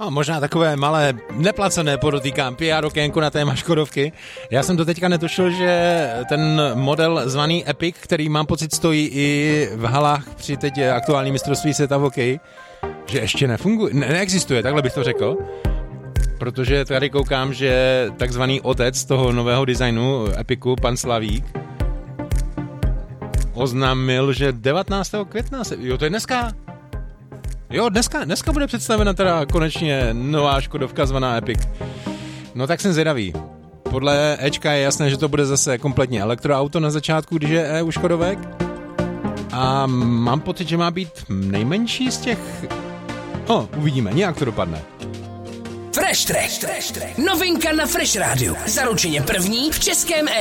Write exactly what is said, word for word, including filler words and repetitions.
A možná takové malé neplacené, podotýkám, P R okénko na téma Škodovky. Já jsem to teďka netušil, že ten model zvaný Epic, který mám pocit stojí i v halách při teď aktuální mistrovství světa v hokeji, že ještě nefunguje, ne- neexistuje, takhle bych to řekl. Protože tady koukám, že takzvaný otec toho nového designu Epicu, pan Slavík, oznámil, že devatenáctého května, se, jo to je dneska, jo dneska, dneska bude představena teda konečně nová Škodovka zvaná Epic. No tak jsem zvědavý. Podle Ečka je jasné, že to bude zase kompletně elektroauto na začátku, když je E u Škodovek. A mám pocit, že má být nejmenší z těch... No, uvidíme, nějak to dopadne. Fresh Track. Novinka na Fresh Rádiu. Zaručeně první v českém